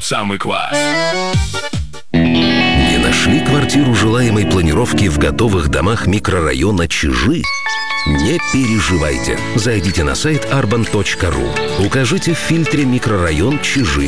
тот самый квас. Не нашли квартиру желаемой планировки в готовых домах микрорайона Чижи? Не переживайте. Зайдите на сайт urban.ru. Укажите в фильтре «Микрорайон Чижи»